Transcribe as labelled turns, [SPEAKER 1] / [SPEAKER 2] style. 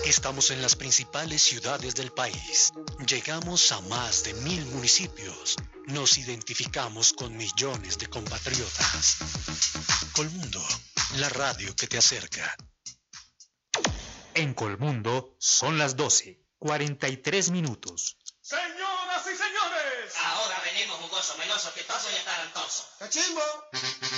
[SPEAKER 1] Estamos en las principales ciudades del país. Llegamos a más de 1000 municipios. Nos identificamos con millones de compatriotas. Colmundo, la radio que te acerca. En Colmundo son las 12:43 minutos.
[SPEAKER 2] Señoras y señores.
[SPEAKER 3] Ahora venimos jugoso, meloso, pistoso y atarantoso.
[SPEAKER 2] ¡Cachimbo!